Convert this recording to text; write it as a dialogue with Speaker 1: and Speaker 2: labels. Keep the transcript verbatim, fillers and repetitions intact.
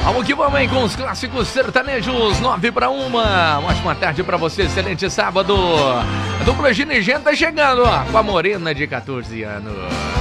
Speaker 1: Vamos que vamos, hein, com os clássicos sertanejos, nove para uma. Uma ótima tarde pra você, excelente sábado. A dupla Ginegenta tá chegando, ó, com a morena de quatorze anos.